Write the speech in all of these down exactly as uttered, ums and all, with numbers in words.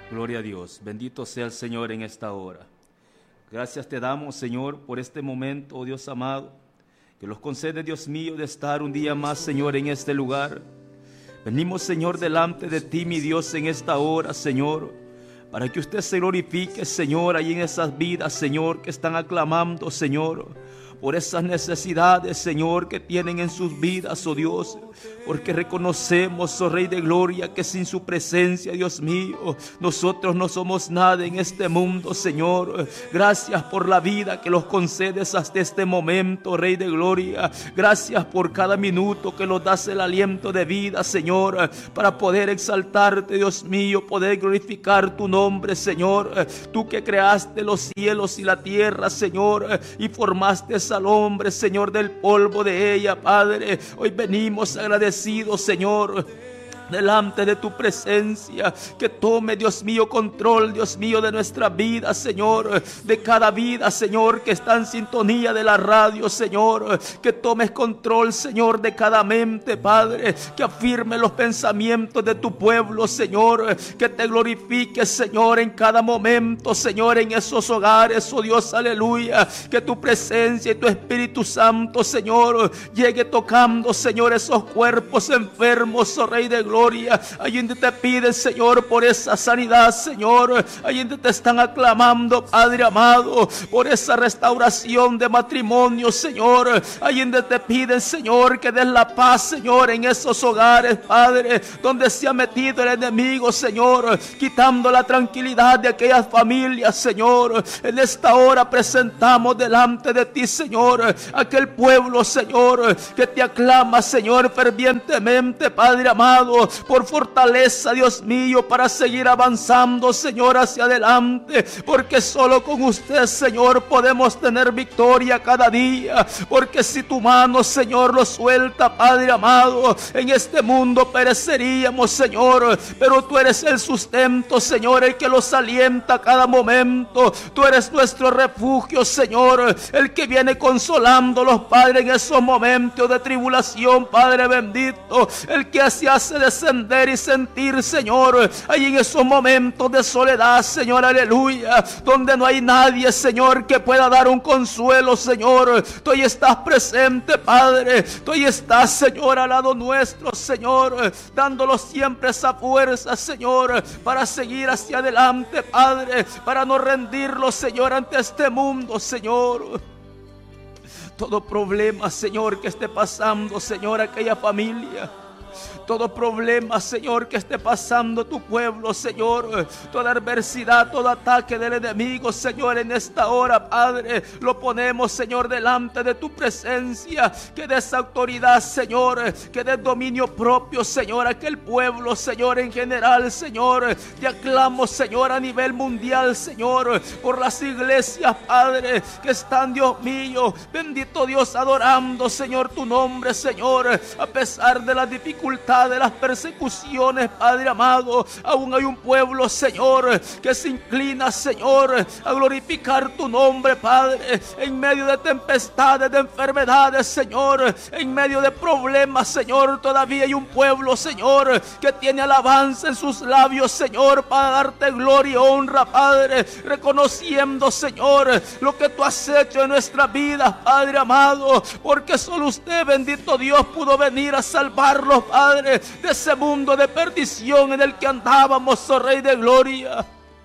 Gloria a Dios. Bendito sea el Señor en esta hora. Gracias te damos, Señor, por este momento, oh Dios amado, que nos concede, Dios mío, de estar un día más, Señor, en este lugar. Venimos, Señor, delante de ti, mi Dios, en esta hora, Señor, para que usted se glorifique, Señor, ahí en esas vidas, Señor, que están aclamando, Señor, por esas necesidades, Señor, que tienen en sus vidas, oh Dios, porque reconocemos, oh Rey de Gloria, que sin su presencia, Dios mío, nosotros no somos nada en este mundo, Señor. Gracias por la vida que nos concedes hasta este momento, Rey de Gloria. Gracias por cada minuto que nos das el aliento de vida, Señor, para poder exaltarte, Dios mío, poder glorificar tu nombre, Señor. Tú que creaste los cielos y la tierra, Señor, y formaste al hombre, Señor, del polvo de ella, Padre. Hoy venimos agradecidos, Señor, delante de tu presencia, que tome, Dios mío, control, Dios mío, de nuestra vida, Señor, de cada vida, Señor, que está en sintonía de la radio, Señor, que tomes control, Señor, de cada mente, Padre, que afirme los pensamientos de tu pueblo, Señor, que te glorifique, Señor, en cada momento, Señor, en esos hogares, oh Dios, aleluya, que tu presencia y tu Espíritu Santo, Señor, llegue tocando, Señor, esos cuerpos enfermos, oh Rey de Gloria. Allí donde te piden, Señor, por esa sanidad, Señor. Allí donde te están aclamando, Padre amado, por esa restauración de matrimonio, Señor. Allí donde te piden, Señor, que des la paz, Señor, en esos hogares, Padre, donde se ha metido el enemigo, Señor, quitando la tranquilidad de aquellas familias, Señor. En esta hora presentamos delante de ti, Señor, aquel pueblo, Señor, que te aclama, Señor, fervientemente, Padre amado, por fortaleza, Dios mío, para seguir avanzando, Señor, hacia adelante, porque solo con usted, Señor, podemos tener victoria cada día, porque si tu mano, Señor, lo suelta, Padre amado, en este mundo pereceríamos, Señor, pero tú eres el sustento, Señor, el que los alienta cada momento. Tú eres nuestro refugio, Señor, el que viene consolándolos, Padre, en esos momentos de tribulación, Padre bendito, el que se hace descender y sentir, Señor, ahí en esos momentos de soledad, Señor, aleluya, donde no hay nadie, Señor, que pueda dar un consuelo, Señor. Tú ahí estás presente, Padre. Tú ahí estás, Señor, al lado nuestro, Señor, dándonos siempre esa fuerza, Señor, para seguir hacia adelante, Padre, para no rendirlo, Señor, ante este mundo, Señor. Todo problema, Señor, que esté pasando, Señor, aquella familia, todo problema, Señor, que esté pasando tu pueblo, Señor, toda adversidad, todo ataque del enemigo, Señor, en esta hora, Padre, lo ponemos, Señor, delante de tu presencia. Que des autoridad, Señor, que des dominio propio, Señor, a aquel pueblo, Señor, en general, Señor. Te aclamo, Señor, a nivel mundial, Señor, por las iglesias, Padre, que están, Dios mío, bendito Dios, adorando, Señor, tu nombre, Señor, a pesar de las dificultades, de las persecuciones, Padre amado. Aún hay un pueblo, Señor, que se inclina, Señor, a glorificar tu nombre, Padre, en medio de tempestades, de enfermedades, Señor, en medio de problemas, Señor. Todavía hay un pueblo, Señor, que tiene alabanza en sus labios, Señor, para darte gloria y honra, Padre, reconociendo, Señor, lo que tú has hecho en nuestra vida, Padre amado, porque solo usted, bendito Dios, pudo venir a salvarlos, Padre, de ese mundo de perdición en el que andábamos, oh Rey de Gloria.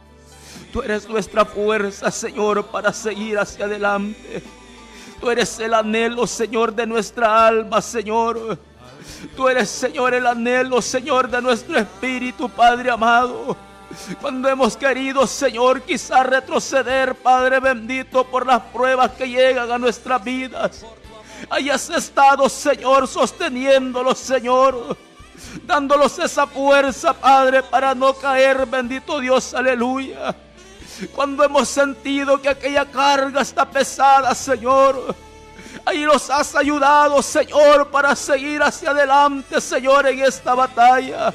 Tú eres nuestra fuerza, Señor, para seguir hacia adelante. Tú eres el anhelo, Señor, de nuestra alma, Señor. Tú eres, Señor, el anhelo, Señor, de nuestro espíritu, Padre amado. Cuando hemos querido, Señor, quizás retroceder, Padre bendito, por las pruebas que llegan a nuestras vidas, ahí has estado, Señor, sosteniéndolos, Señor, dándolos esa fuerza, Padre, para no caer, bendito Dios, aleluya. Cuando hemos sentido que aquella carga está pesada, Señor, ahí nos has ayudado, Señor, para seguir hacia adelante, Señor, en esta batalla.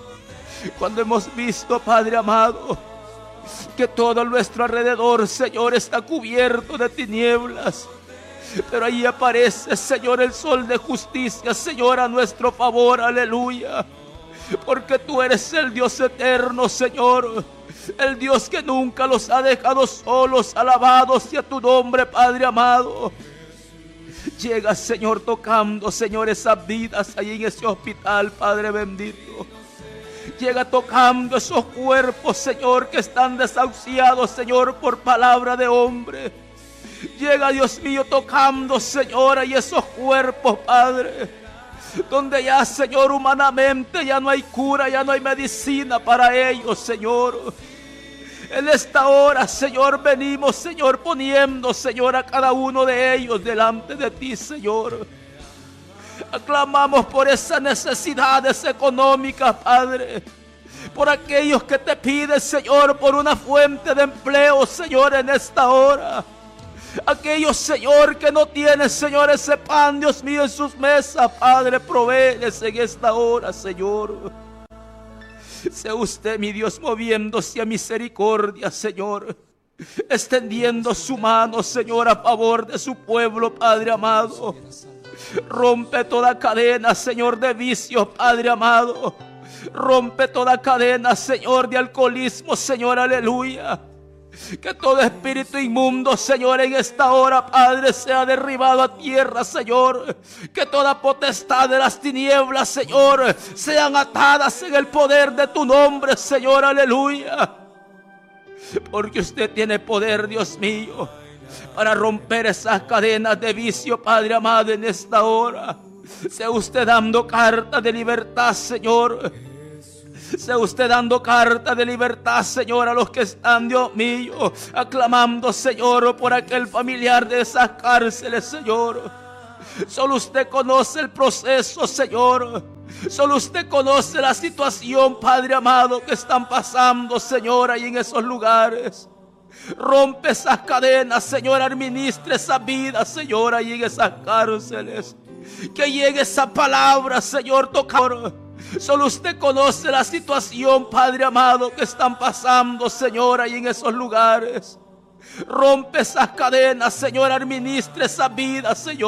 Cuando hemos visto, Padre amado, que todo nuestro alrededor, Señor, está cubierto de tinieblas, pero ahí aparece, Señor, el sol de justicia, Señor, a nuestro favor, aleluya. Porque tú eres el Dios eterno, Señor, el Dios que nunca los ha dejado solos. Alabado sea tu nombre, Padre amado. Llega, Señor, tocando, Señor, esas vidas ahí en ese hospital, Padre bendito. Llega tocando esos cuerpos, Señor, que están desahuciados, Señor, por palabra de hombre. Llega, Dios mío, tocando, Señor, ahí esos cuerpos, Padre, donde ya, Señor, humanamente ya no hay cura, ya no hay medicina para ellos, Señor. En esta hora, Señor, venimos, Señor, poniendo, Señor, a cada uno de ellos delante de ti, Señor. Aclamamos por esas necesidades económicas, Padre. Por aquellos que te piden, Señor, por una fuente de empleo, Señor, en esta hora. Aquellos, Señor, que no tienen, Señor, ese pan, Dios mío, en sus mesas, Padre, provéeles en esta hora, Señor. Sea usted, mi Dios, moviéndose a misericordia, Señor, extendiendo su mano, Señor, a favor de su pueblo, Padre amado. Rompe toda cadena, Señor, de vicios, Padre amado. Rompe toda cadena, Señor, de alcoholismo, Señor, aleluya. Que todo espíritu inmundo, Señor, en esta hora, Padre, sea derribado a tierra, Señor. Que toda potestad de las tinieblas, Señor, sean atadas en el poder de tu nombre, Señor, aleluya. Porque usted tiene poder, Dios mío, para romper esas cadenas de vicio, Padre amado, en esta hora. Sea usted dando carta de libertad, Señor. Sea usted dando carta de libertad, Señor, a los que están, Dios mío, aclamando, Señor, por aquel familiar de esas cárceles, Señor. Solo usted conoce el proceso, Señor. Solo usted conoce la situación, Padre amado, que están pasando, Señor, ahí en esos lugares. Rompe esas cadenas, Señor, administre esa vida, Señor, ahí en esas cárceles. Que llegue esa palabra, Señor, tocar. Solo usted conoce la situación, Padre amado, que están pasando, Señor, ahí en esos lugares. Rompe esas cadenas, Señor, administre esa vida, Señor.